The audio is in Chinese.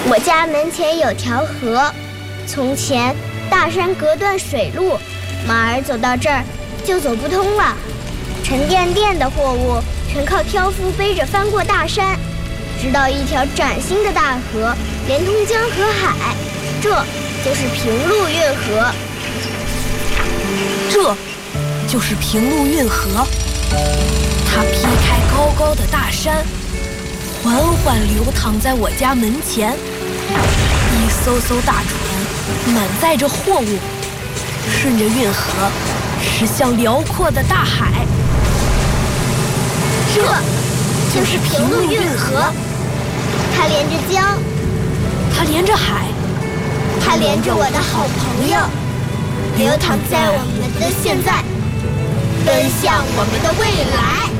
我家门前有条河，从前大山隔断水路，马儿走到这儿就走不通了。沉甸甸的货物全靠挑夫背着翻过大山，直到一条崭新的大河连通江和海，这就是平陆运河。 这就是平陆运河，它劈开高高的大山，缓缓流淌在我家门前。一艘艘大船满载着货物，顺着运河驶向辽阔的大海。 这就是平陆运河，它连着江， 它连着海， 它连着我的好朋友，流淌在我们的现在，奔向我们的未来。